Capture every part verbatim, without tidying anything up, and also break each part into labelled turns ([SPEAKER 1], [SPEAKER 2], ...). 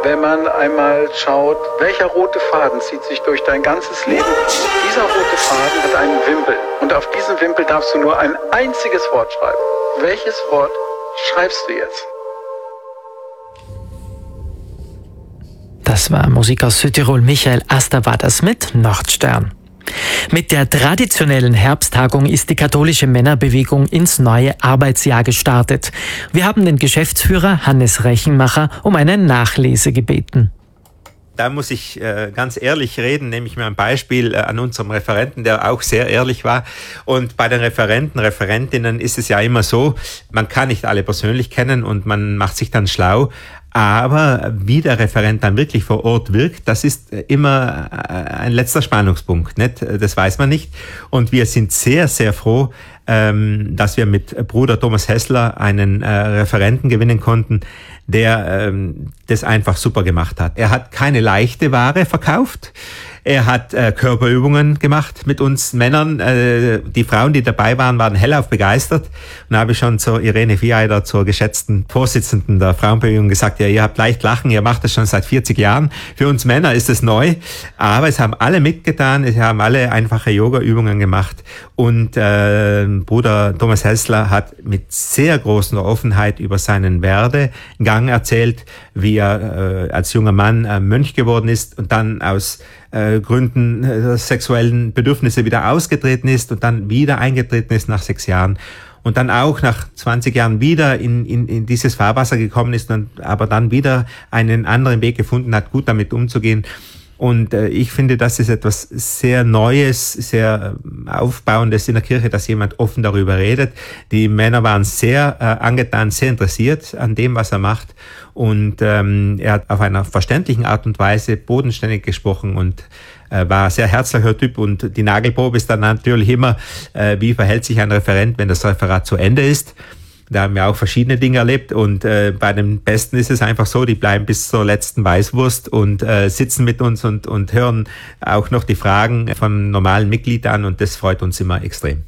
[SPEAKER 1] wenn man einmal schaut, welcher rote Faden zieht sich durch dein ganzes Leben. Dieser rote Faden hat einen Wimpel und auf diesem Wimpel darfst du nur ein einziges Wort schreiben. Welches Wort schreibst du jetzt?
[SPEAKER 2] Das war Musik aus Südtirol. Michael Aster war das mit Nordstern. Mit der traditionellen Herbsttagung ist die katholische Männerbewegung ins neue Arbeitsjahr gestartet. Wir haben den Geschäftsführer Hannes Rechenmacher um eine Nachlese gebeten.
[SPEAKER 3] Da muss ich äh, ganz ehrlich reden, nehme ich mir ein Beispiel äh, an unserem Referenten, der auch sehr ehrlich war. Und bei den Referenten, Referentinnen ist es ja immer so, man kann nicht alle persönlich kennen und man macht sich dann schlau. Aber wie der Referent dann wirklich vor Ort wirkt, das ist immer ein letzter Spannungspunkt, nicht? Das weiß man nicht. Und wir sind sehr, sehr froh, ähm, dass wir mit Bruder Thomas Hessler einen äh, Referenten gewinnen konnten, der ähm, das einfach super gemacht hat. Er hat keine leichte Ware verkauft. Er hat äh, Körperübungen gemacht mit uns Männern. Äh, die Frauen, die dabei waren, waren hellauf begeistert. Und da habe ich schon zur Irene Vieider, zur geschätzten Vorsitzenden der Frauenbewegung, gesagt, ja, ihr habt leicht lachen, ihr macht das schon seit vierzig Jahren. Für uns Männer ist es neu, aber es haben alle mitgetan, es haben alle einfache Yoga-Übungen gemacht. Und äh, Bruder Thomas Hessler hat mit sehr großer Offenheit über seinen Werdegang erzählt, wie er äh, als junger Mann äh, Mönch geworden ist und dann aus äh, Gründen äh, sexuellen Bedürfnisse wieder ausgetreten ist und dann wieder eingetreten ist nach sechs Jahren und dann auch nach zwanzig Jahren wieder in, in, in dieses Fahrwasser gekommen ist und aber dann wieder einen anderen Weg gefunden hat, gut damit umzugehen. Und äh, ich finde, das ist etwas sehr Neues, sehr äh, Aufbauendes in der Kirche, dass jemand offen darüber redet. Die Männer waren sehr äh, angetan, sehr interessiert an dem, was er macht. Und ähm, er hat auf einer verständlichen Art und Weise bodenständig gesprochen und äh, war ein sehr herzlicher Typ. Und die Nagelprobe ist dann natürlich immer, äh, wie verhält sich ein Referent, wenn das Referat zu Ende ist. Da haben wir auch verschiedene Dinge erlebt und äh, bei den Besten ist es einfach so, die bleiben bis zur letzten Weißwurst und äh, sitzen mit uns und, und hören auch noch die Fragen von normalen Mitgliedern an und das freut uns immer extrem.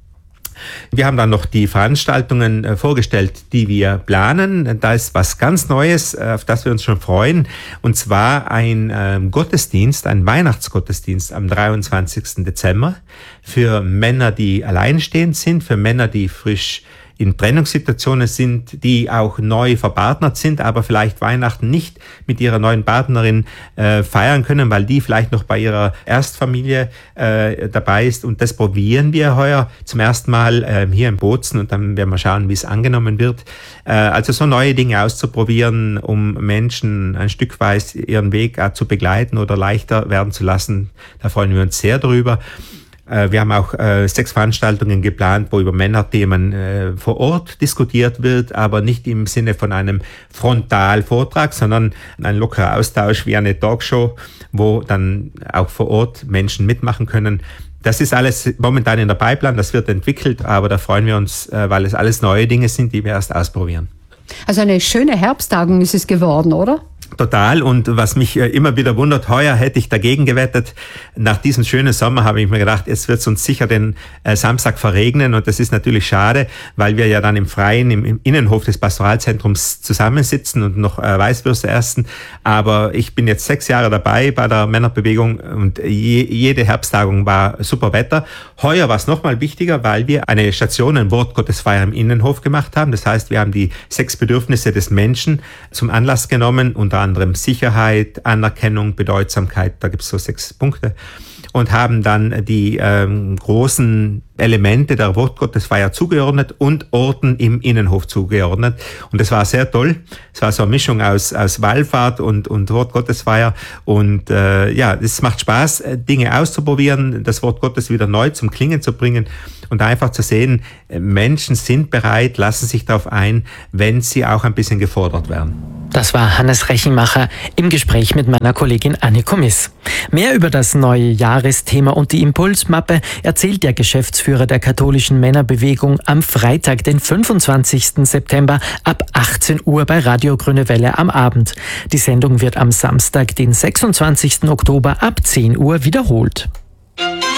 [SPEAKER 3] Wir haben dann noch die Veranstaltungen äh, vorgestellt, die wir planen. Da ist was ganz Neues, äh, auf das wir uns schon freuen. Und zwar ein äh, Gottesdienst, ein Weihnachtsgottesdienst am dreiundzwanzigsten Dezember für Männer, die alleinstehend sind, für Männer, die frisch in Trennungssituationen sind, die auch neu verpartnert sind, aber vielleicht Weihnachten nicht mit ihrer neuen Partnerin äh, feiern können, weil die vielleicht noch bei ihrer Erstfamilie äh, dabei ist. Und das probieren wir heuer zum ersten Mal äh, hier in Bozen und dann werden wir schauen, wie es angenommen wird. Äh, also so neue Dinge auszuprobieren, um Menschen ein Stück weit ihren Weg äh, zu begleiten oder leichter werden zu lassen. Da freuen wir uns sehr drüber. Wir haben auch äh, sechs Veranstaltungen geplant, wo über Männerthemen äh, vor Ort diskutiert wird, aber nicht im Sinne von einem Frontalvortrag, sondern ein lockerer Austausch wie eine Talkshow, wo dann auch vor Ort Menschen mitmachen können. Das ist alles momentan in der Pipeline, das wird entwickelt, aber da freuen wir uns, äh, weil es alles neue Dinge sind, die wir erst ausprobieren.
[SPEAKER 4] Also eine schöne Herbsttagung ist es geworden, oder?
[SPEAKER 3] Total. Und was mich immer wieder wundert, heuer hätte ich dagegen gewettet. Nach diesem schönen Sommer habe ich mir gedacht, es wird uns sicher den äh, Samstag verregnen. Und das ist natürlich schade, weil wir ja dann im Freien, im, im Innenhof des Pastoralzentrums zusammensitzen und noch äh, Weißwürste essen. Aber ich bin jetzt sechs Jahre dabei bei der Männerbewegung und je, jede Herbsttagung war super Wetter. Heuer war es nochmal wichtiger, weil wir eine Station, ein Wortgottesfeier im Innenhof gemacht haben. Das heißt, wir haben die sechs Bedürfnisse des Menschen zum Anlass genommen, unter anderem Sicherheit, Anerkennung, Bedeutsamkeit, da gibt es so sechs Punkte und haben dann die ähm, großen Elemente der Wortgottesfeier zugeordnet und Orten im Innenhof zugeordnet. Und das war sehr toll. Es war so eine Mischung aus, aus Wallfahrt und, und Wortgottesfeier. Und äh, ja, es macht Spaß, Dinge auszuprobieren, das Wort Gottes wieder neu zum Klingen zu bringen und einfach zu sehen, Menschen sind bereit, lassen sich darauf ein, wenn sie auch ein bisschen gefordert werden.
[SPEAKER 2] Das war Hannes Rechenmacher im Gespräch mit meiner Kollegin Anniko Miss. Mehr über das neue Jahresthema und die Impulsmappe erzählt der Geschäftsführer der katholischen Männerbewegung am Freitag, den fünfundzwanzigsten September ab achtzehn Uhr bei Radio Grüne Welle am Abend. Die Sendung wird am Samstag, den sechsundzwanzigsten Oktober ab zehn Uhr wiederholt.